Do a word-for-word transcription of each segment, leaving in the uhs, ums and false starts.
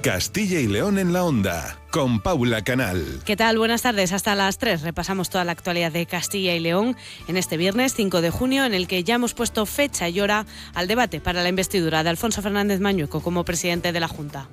Castilla y León en la Onda, con Paula Canal. ¿Qué tal? Buenas tardes. Hasta las tres repasamos toda la actualidad de Castilla y León en este viernes cinco de junio, en el que ya hemos puesto fecha y hora al debate para la investidura de Alfonso Fernández Mañueco como presidente de la Junta.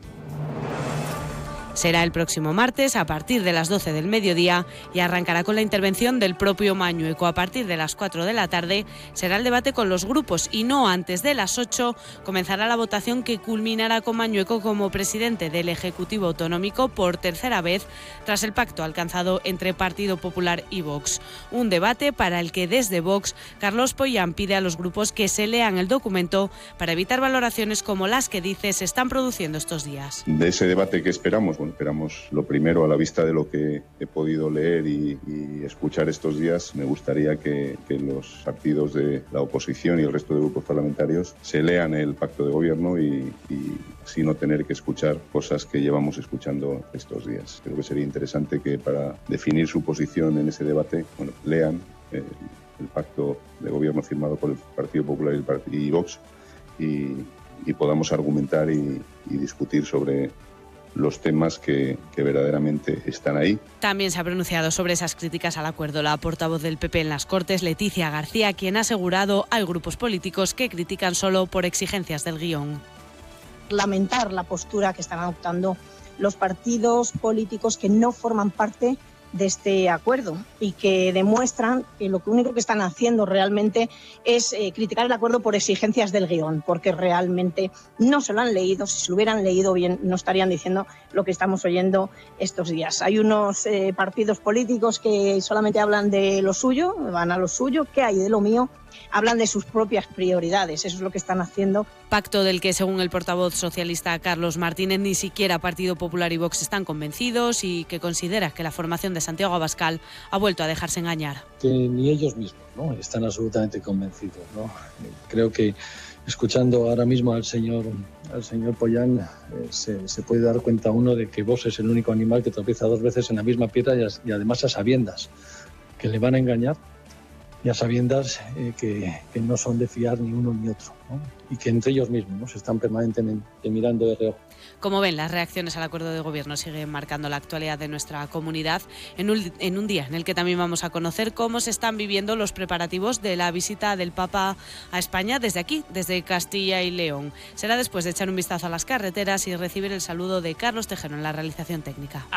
Será el próximo martes a partir de las doce del mediodía y arrancará con la intervención del propio Mañueco. A partir de las cuatro de la tarde será el debate con los grupos y no antes de las ocho comenzará la votación que culminará con Mañueco como presidente del Ejecutivo Autonómico por tercera vez tras el pacto alcanzado entre Partido Popular y Vox. Un debate para el que desde Vox Carlos Pollán pide a los grupos que se lean el documento para evitar valoraciones como las que dice se están produciendo estos días. De ese debate que esperamos, bueno, esperamos lo primero a la vista de lo que he podido leer y, y escuchar estos días. Me gustaría que, que los partidos de la oposición y el resto de grupos parlamentarios se lean el pacto de gobierno y, y así no tener que escuchar cosas que llevamos escuchando estos días. Creo que sería interesante que para definir su posición en ese debate, bueno, lean el, el pacto de gobierno firmado por el Partido Popular y, el Part- y Vox y, y podamos argumentar y, y discutir sobre los temas que, que verdaderamente están ahí. También se ha pronunciado sobre esas críticas al acuerdo la portavoz del P P en las Cortes, Leticia García, quien ha asegurado hay grupos políticos que critican solo por exigencias del guión. Lamentar la postura que están adoptando los partidos políticos que no forman parte de este acuerdo y que demuestran que lo único que están haciendo realmente es eh, criticar el acuerdo por exigencias del guión, porque realmente no se lo han leído. Si se lo hubieran leído bien no estarían diciendo lo que estamos oyendo estos días. Hay unos eh, partidos políticos que solamente hablan de lo suyo, van a lo suyo. ¿Qué hay de lo mío? Hablan de sus propias prioridades, eso es lo que están haciendo. Pacto del que, según el portavoz socialista Carlos Martínez, ni siquiera Partido Popular y Vox están convencidos y que considera que la formación de Santiago Abascal ha vuelto a dejarse engañar. Que ni ellos mismos, ¿no?, están absolutamente convencidos, ¿no? Creo que escuchando ahora mismo al señor al señor Pollán eh, se, se puede dar cuenta uno de que Vox es el único animal que tropieza dos veces en la misma piedra y, a, y además a sabiendas que le van a engañar y a sabiendas eh, que, que no son de fiar ni uno ni otro, ¿no? Y que entre ellos mismos, ¿no?, se están permanentemente mirando de reojo. Como ven, las reacciones al acuerdo de gobierno siguen marcando la actualidad de nuestra comunidad en un, en un día en el que también vamos a conocer cómo se están viviendo los preparativos de la visita del Papa a España desde aquí, desde Castilla y León. Será después de echar un vistazo a las carreteras y recibir el saludo de Carlos Tejero en la realización técnica.